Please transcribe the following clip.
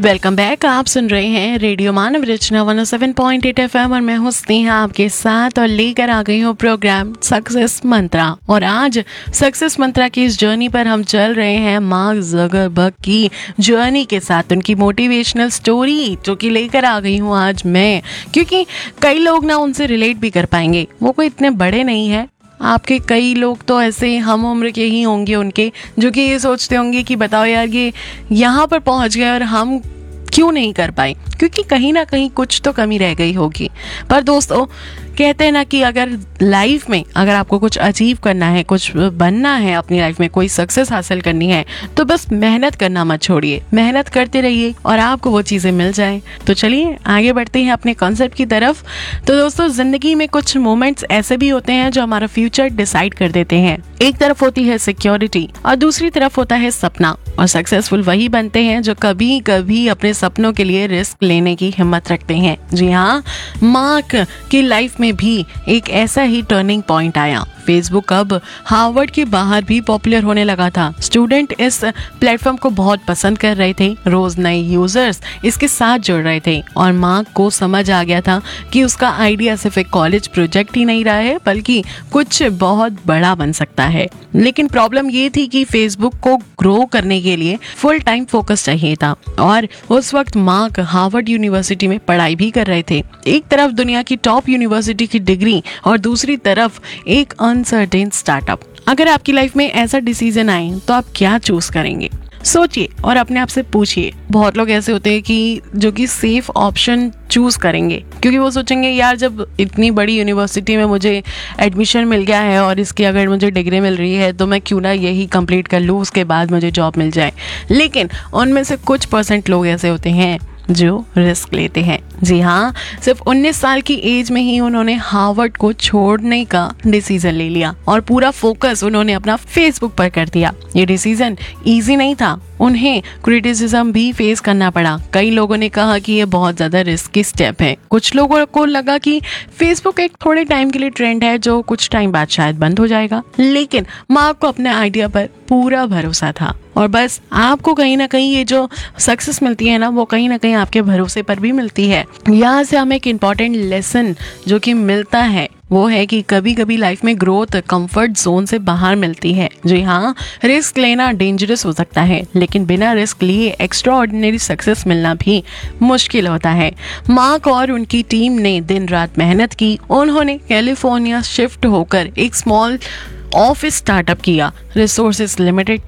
Welcome back. आप सुन रहे हैं रेडियो मानव रचना 107.8 FM और मैं हूं स्नेहा आपके साथ और लेकर आ गई हूं प्रोग्राम सक्सेस मंत्रा। और आज सक्सेस मंत्रा की इस जर्नी पर हम चल रहे हैं मार्क ज़करबर्ग की जर्नी के साथ, उनकी मोटिवेशनल स्टोरी जो कि लेकर आ गई हूं आज मैं, क्योंकि कई लोग ना उनसे रिलेट भी कर पाएंगे। वो कोई इतने बड़े नहीं है, आपके कई लोग तो ऐसे हम उम्र के ही होंगे उनके, जो कि ये सोचते होंगे कि बताओ यार ये यहाँ पर पहुँच गए और हम क्यों नहीं कर पाए, क्योंकि कहीं ना कहीं कुछ तो कमी रह गई होगी। पर दोस्तों कहते हैं ना कि अगर लाइफ में अगर आपको कुछ अचीव करना है, कुछ बनना है, अपनी लाइफ में कोई सक्सेस हासिल करनी है, तो बस मेहनत करना मत छोड़िए, मेहनत करते रहिए और आपको वो चीज़ें मिल जाएं। तो चलिए आगे बढ़ते हैं अपने कॉन्सेप्ट की तरफ। तो दोस्तों जिंदगी में कुछ मोमेंट्स ऐसे भी होते हैं जो हमारा फ्यूचर डिसाइड कर देते हैं। एक तरफ होती है सिक्योरिटी और दूसरी तरफ होता है सपना। और सक्सेसफुल वही बनते हैं जो कभी कभी अपने सपनों के लिए रिस्क लेने की हिम्मत रखते हैं। जी हाँ, मार्क की लाइफ में भी एक ऐसा ही टर्निंग पॉइंट आया। फेसबुक अब हार्वर्ड के बाहर भी पॉपुलर होने लगा था। स्टूडेंट इस प्लेटफॉर्म को बहुत पसंद कर रहे थे, रोज नए यूजर्स इसके साथ जुड़ रहे थे और मार्क को समझ आ गया था कि उसका आइडिया सिर्फ एक कॉलेज प्रोजेक्ट ही नहीं रहा है, बल्कि कुछ बहुत बड़ा बन सकता है। लेकिन प्रॉब्लम ये थी कि फेसबुक को ग्रो करने के लिए फुल टाइम फोकस चाहिए था और उस वक्त मार्क हार्वर्ड यूनिवर्सिटी में पढ़ाई भी कर रहे थे। एक तरफ दुनिया की टॉप यूनिवर्सिटी की डिग्री और दूसरी तरफ एक अनसर्टेन स्टार्टअप। अगर आपकी लाइफ में ऐसा डिसीजन आए तो आप क्या चूज करेंगे? सोचिए और अपने आप से पूछिए। बहुत लोग ऐसे होते हैं कि जो कि सेफ ऑप्शन चूज करेंगे, क्योंकि वो सोचेंगे यार जब इतनी बड़ी यूनिवर्सिटी में मुझे एडमिशन मिल गया है और इसकी अगर मुझे डिग्री मिल रही है तो मैं क्यों ना यही कंप्लीट कर लूँ, उसके बाद मुझे जॉब मिल जाए। लेकिन उनमें से कुछ % लोग ऐसे होते हैं जो रिस्क लेते हैं। जी हाँ, सिर्फ 19 साल की एज में ही उन्होंने हार्वर्ड को छोड़ने का डिसीजन ले लिया और पूरा फोकस उन्होंने अपना फेसबुक पर कर दिया। ये डिसीजन इजी नहीं था, उन्हें क्रिटिसिज्म भी फेस करना पड़ा। कई लोगों ने कहा कि ये बहुत ज्यादा रिस्की स्टेप है। कुछ लोगों को लगा कि फेसबुक एक थोड़े टाइम के लिए ट्रेंड है जो कुछ टाइम बाद शायद बंद हो जाएगा। लेकिन मार्क को अपने आइडिया पर पूरा भरोसा था और बस आपको कहीं ना कहीं ये जो सक्सेस मिलती है ना, वो कहीं ना कहीं आपके भरोसे पर भी मिलती है। यहाँ से हमें एक इम्पॉर्टेंट लेसन जो कि मिलता है वो है कि कभी कभी लाइफ में ग्रोथ कंफर्ट जोन से बाहर मिलती है। जी हाँ, रिस्क लेना डेंजरस हो सकता है, लेकिन बिना रिस्क लिए एक्स्ट्रा ऑर्डिनरी सक्सेस मिलना भी मुश्किल होता है। मार्क और उनकी टीम ने दिन रात मेहनत की। उन्होंने कैलिफोर्निया शिफ्ट होकर एक स्मॉल ऑफिस स्टार्टअप किया। Resources limited